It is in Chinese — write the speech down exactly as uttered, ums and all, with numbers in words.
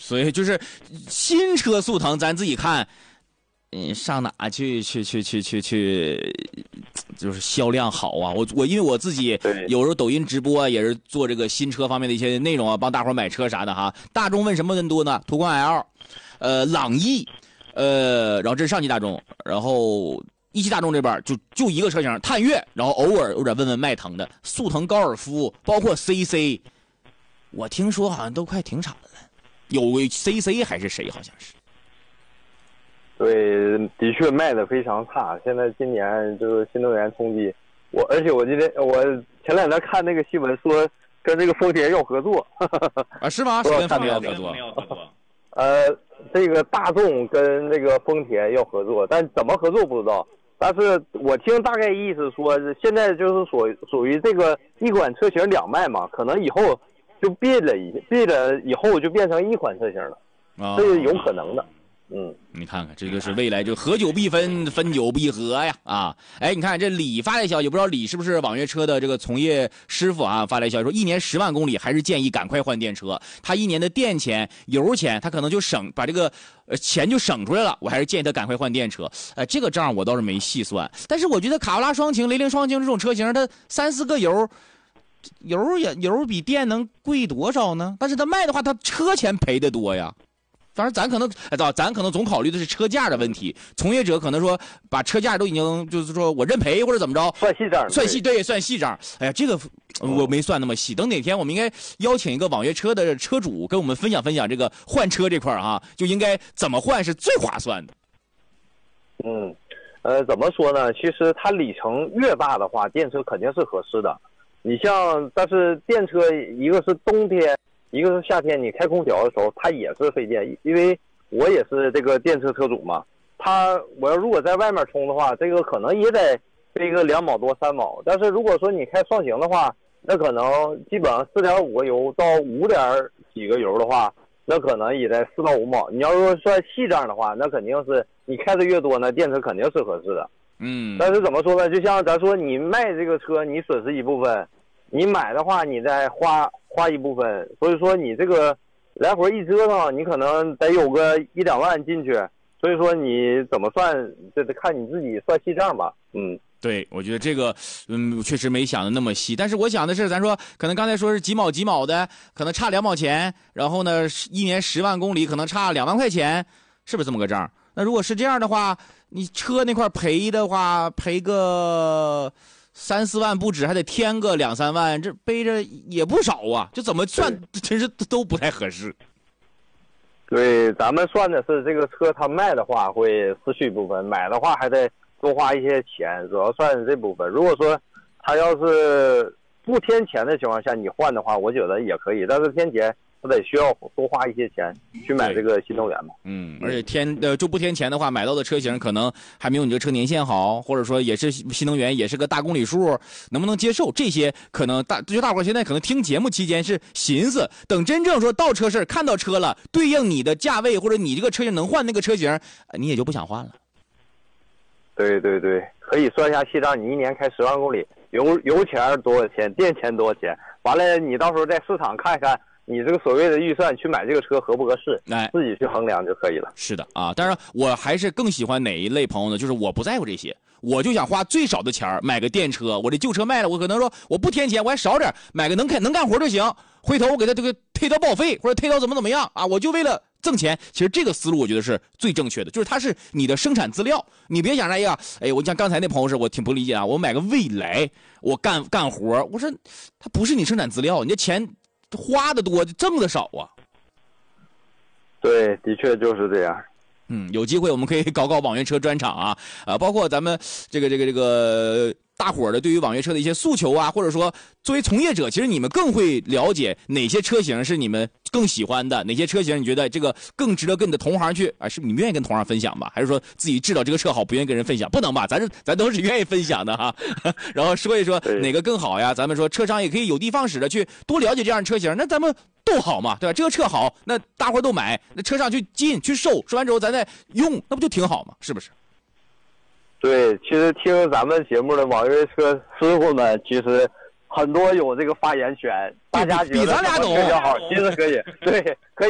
所以就是新车速腾，咱自己看，嗯，上哪去去去去去去，就是销量好啊。我我因为我自己有时候抖音直播也是做这个新车方面的一些内容啊，帮大伙买车啥的哈。大众问什么更多呢？途观 L， 呃，朗逸，呃，然后这是上汽大众，然后一汽大众这边就就一个车型探岳，然后偶尔有点问问迈腾的速腾高尔夫，包括 C C， 我听说好像都快停产了。有 C C 还是谁？好像是。 对，的确卖的非常差。现在今年就是新能源冲击，我而且我今天我前两天看那个新闻说跟这个丰田要合作。 啊，是吗？是跟丰田要合作？ 呃，这个大众跟那个丰田要合作，但怎么合作不知道。但是我听大概意思说，现在就是属属于这个一款车型两卖嘛，可能以后。就变了一变了以后就变成一款车型了，啊、这是有可能的。嗯， 你看看，这就是未来就合久必分，分久必合呀！啊，哎，你看这李发来消息，不知道李是不是网约车的这个从业师傅啊？发来消息说，一年十万公里，还是建议赶快换电车。他一年的电钱、油钱，他可能就省把这个呃钱就省出来了。我还是建议他赶快换电车。呃，这个账我倒是没细算，但是我觉得卡罗拉双擎、雷凌双擎这种车型，它三四个油。油也油比电能贵多少呢？但是他卖的话，他车钱赔的多呀。反正咱可能，哎，咱可能总考虑的是车价的问题。从业者可能说，把车价都已经就是说我认赔或者怎么着， 算细账， 算细对，算细账。哎呀，这个我没算那么细。等哪天我们应该邀请一个网约车的车主跟我们分享分享这个换车这块啊，就应该怎么换是最划算的。 嗯，呃，怎么说呢？其实它里程越大的话，电车肯定是合适的。你像，但是电车一个是冬天，一个是夏天，你开空调的时候，它也是费电。因为我也是这个电车车主嘛，它我要如果在外面充的话，这个可能也得费个两毛多三毛。但是如果说你开双擎的话，那可能基本上四点五个油到五点几个油的话，那可能也在四到五毛。你要说算细账的话，那肯定是你开的越多呢，电车肯定是合适的。 嗯， 但是怎么说呢？就像咱说，你卖这个车，你损失一部分；你买的话，你再花花一部分。所以说，你这个来回一折腾，你可能得有个一两万进去。所以说，你怎么算，这得看你自己算细账吧。嗯， 对，我觉得这个，嗯，确实没想的那么细。但是我想的是，咱说可能刚才说是几毛几毛的，可能差两毛钱，然后呢，一年十万公里，可能差两万块钱，是不是这么个账？那如果是这样的话，你车那块赔的话，赔个三四万不止，还得添个两三万，这背着也不少啊。就怎么算，真是都不太合适。 对，咱们算的是这个车它卖的话会失去一部分，买的话还得多花一些钱，主要算是这部分。如果说它要是不添钱的情况下，你换的话，我觉得也可以，但是添钱。不得需要多花一些钱去买这个新能源嘛？ 嗯，而且添呃就不添钱的话，买到的车型可能还没有你这车年限好，或者说也是新能源，也是个大公里数，能不能接受？这些可能大就大伙现在可能听节目期间是寻思，等真正说到车市看到车了，对应你的价位或者你这个车型能换那个车型，你也就不想换了。 对对对，可以算一下细账，你一年开十万公里，油油钱多少钱，电钱多少钱？完了，你到时候在市场看一看。你这个所谓的预算去买这个车合不合适？哎，自己去衡量就可以了。 是的啊，当然我还是更喜欢哪一类朋友呢？就是我不在乎这些，我就想花最少的钱买个电车。我这旧车卖了，我可能说我不添钱，我还少点，买个能开能干活就行。回头我给他这个退到报废或者退到怎么怎么样啊，我就为了挣钱。其实这个思路我觉得是最正确的，就是它是你的生产资料，你别想着哎呀，哎，我像刚才那朋友是我挺不理解啊，我买个蔚来，我干干活，我说它不是你生产资料，你这钱。花的多，挣的少啊。 对，的确就是这样。 嗯，有机会我们可以搞搞网约车专场啊，啊，包括咱们这个这个这个大伙儿的对于网约车的一些诉求啊，或者说作为从业者，其实你们更会了解哪些车型是你们更喜欢的，哪些车型你觉得这个更值得跟你的同行去啊？是你们愿意跟同行分享吧？还是说自己知道这个车好，不愿意跟人分享？不能吧？咱是咱都是愿意分享的哈。然后说一说哪个更好呀？咱们说车商也可以有的放矢的去多了解这样的车型，那咱们都好嘛，对吧？这个车好，那大伙都买，那车上去进去售，说完之后咱再用，那不就挺好吗？是不是？ 对，其实听咱们节目的网约车师傅们，其实很多有这个发言权，大家觉得比咱俩懂， 好，其实可以，对，可以。